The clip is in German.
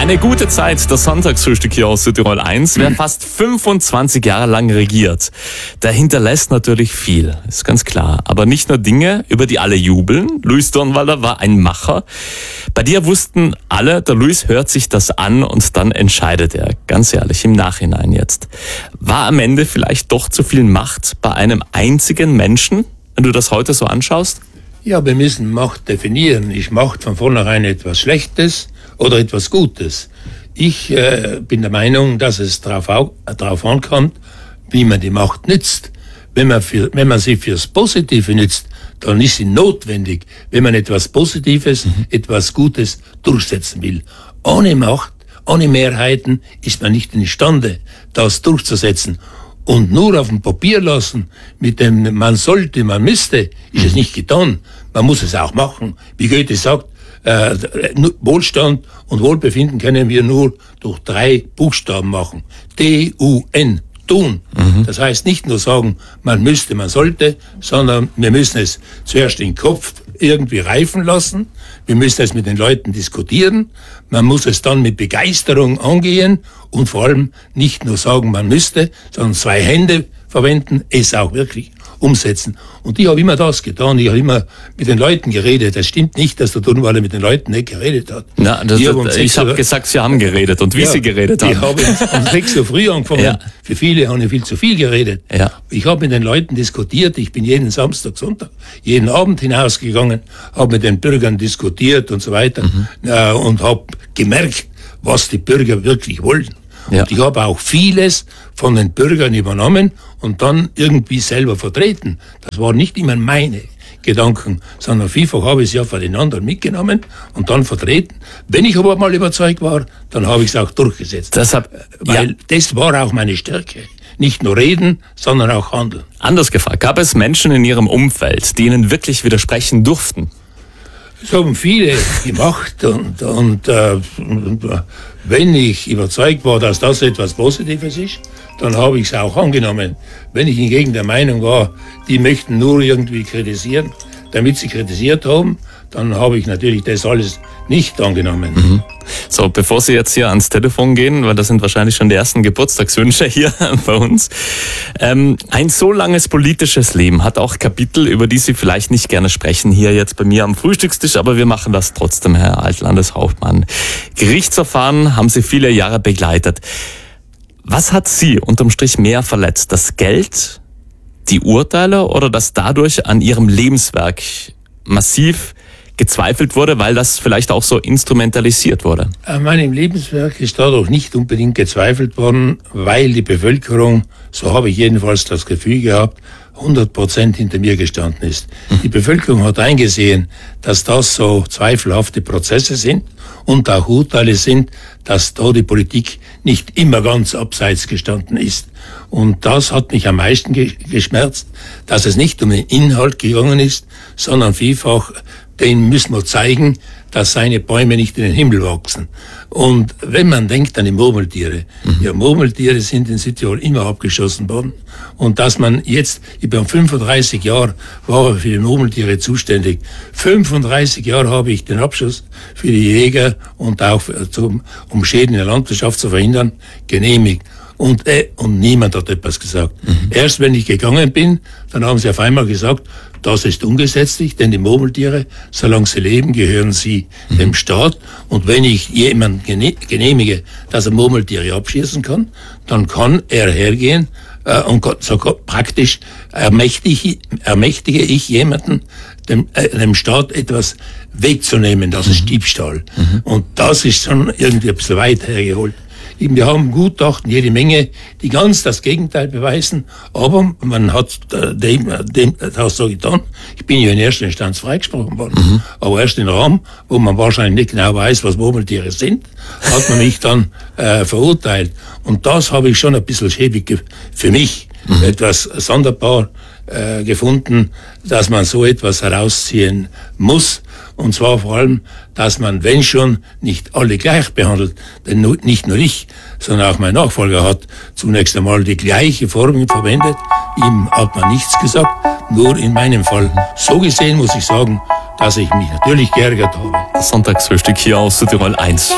Eine gute Zeit, das Sonntagsfrühstück hier aus Südtirol 1. Wer fast 25 Jahre lang regiert, der hinterlässt natürlich viel, ist ganz klar. Aber nicht nur Dinge, über die alle jubeln. Luis Durnwalder war ein Macher. Bei dir wussten alle, der Luis hört sich das an und dann entscheidet er. Ganz ehrlich, im Nachhinein jetzt. War am Ende vielleicht doch zu viel Macht bei einem einzigen Menschen, wenn du das heute so anschaust? Ja, wir müssen Macht definieren. Ist Macht von vornherein etwas Schlechtes oder etwas Gutes? Ich bin der Meinung, dass es darauf ankommt, wie man die Macht nützt. Wenn man sie fürs Positive nützt, dann ist sie notwendig, wenn man etwas Positives, etwas Gutes durchsetzen will. Ohne Macht, ohne Mehrheiten ist man nicht imstande, das durchzusetzen. Und nur auf dem Papier lassen, mit dem man sollte, man müsste, ist es nicht getan. Man muss es auch machen. Wie Goethe sagt, Wohlstand und Wohlbefinden können wir nur durch 3 Buchstaben machen. D-U-N, tun. Das heißt nicht nur sagen, man müsste, man sollte, sondern wir müssen es zuerst im Kopf irgendwie reifen lassen. Wir müssen es mit den Leuten diskutieren. Man muss es dann mit Begeisterung angehen und vor allem nicht nur sagen, man müsste, sondern 2 Hände verwenden, es auch wirklich umsetzen. Und ich habe immer das getan. Ich habe immer mit den Leuten geredet. Es stimmt nicht, dass der Durnwalder mit den Leuten nicht geredet hat. Na, ich habe gesagt, Sie haben geredet und wie Sie geredet haben. Ich habe um 6 Uhr früh angefangen. Ja. Für viele haben ich viel zu viel geredet. Ja. Ich habe mit den Leuten diskutiert. Ich bin jeden Samstag, Sonntag, jeden Abend hinausgegangen, habe mit den Bürgern diskutiert und so weiter und habe gemerkt, was die Bürger wirklich wollen. Ja. Und ich habe auch vieles von den Bürgern übernommen und dann irgendwie selber vertreten. Das waren nicht immer meine Gedanken, sondern vielfach habe ich es ja von den anderen mitgenommen und dann vertreten. Wenn ich aber mal überzeugt war, dann habe ich es auch durchgesetzt. Weil das war auch meine Stärke. Nicht nur reden, sondern auch handeln. Anders gefragt, gab es Menschen in Ihrem Umfeld, die Ihnen wirklich widersprechen durften? Das haben viele gemacht und wenn ich überzeugt war, dass das etwas Positives ist, dann habe ich es auch angenommen. Wenn ich hingegen der Meinung war, die möchten nur irgendwie kritisieren, damit sie kritisiert haben, dann habe ich natürlich das alles nicht angenommen. So, bevor Sie jetzt hier ans Telefon gehen, weil das sind wahrscheinlich schon die ersten Geburtstagswünsche hier bei uns. Ein so langes politisches Leben hat auch Kapitel, über die Sie vielleicht nicht gerne sprechen, hier jetzt bei mir am Frühstückstisch, aber wir machen das trotzdem, Herr Altlandeshauptmann. Gerichtsverfahren haben Sie viele Jahre begleitet. Was hat Sie unterm Strich mehr verletzt? Das Geld, die Urteile oder dass dadurch an Ihrem Lebenswerk massiv gezweifelt wurde, weil das vielleicht auch so instrumentalisiert wurde? An meinem Lebenswerk ist dadurch nicht unbedingt gezweifelt worden, weil die Bevölkerung, so habe ich jedenfalls das Gefühl gehabt, 100% hinter mir gestanden ist. Die Bevölkerung hat eingesehen, dass das so zweifelhafte Prozesse sind und auch Urteile sind, dass da die Politik nicht immer ganz abseits gestanden ist. Und das hat mich am meisten geschmerzt, dass es nicht um den Inhalt gegangen ist, sondern vielfach, den müssen wir zeigen, dass seine Bäume nicht in den Himmel wachsen. Und wenn man denkt an die Murmeltiere, ja, Murmeltiere sind in Südtirol immer abgeschossen worden. Und dass man jetzt, über 35 Jahre war für die Murmeltiere zuständig. 35 Jahre habe ich den Abschuss für die Jäger und auch um Schäden in der Landwirtschaft zu verhindern, genehmigt. Und niemand hat etwas gesagt. Erst wenn ich gegangen bin, dann haben sie auf einmal gesagt, das ist ungesetzlich, denn die Murmeltiere, solange sie leben, gehören sie dem Staat. Und wenn ich jemanden genehmige, dass er Murmeltiere abschießen kann, dann kann er hergehen und so praktisch ermächtige ich jemanden, dem Staat etwas wegzunehmen. Das ist Diebstahl. Und das ist schon irgendwie ein bisschen weit hergeholt. Wir haben Gutachten, jede Menge, die ganz das Gegenteil beweisen, aber man hat das so getan. Ich bin ja in erster Instanz freigesprochen worden, aber erst im Rahmen, wo man wahrscheinlich nicht genau weiß, was Murmeltiere sind, hat man mich dann verurteilt. Und das habe ich schon ein bisschen schäbig für mich, etwas sonderbar gefunden, dass man so etwas herausziehen muss. Und zwar vor allem, dass man, wenn schon, nicht alle gleich behandelt. Denn nicht nur ich, sondern auch mein Nachfolger hat zunächst einmal die gleiche Formel verwendet. Ihm hat man nichts gesagt. Nur in meinem Fall. So gesehen muss ich sagen, dass ich mich natürlich geärgert habe. Das Sonntagsfrühstück hier aus Südtirol 1.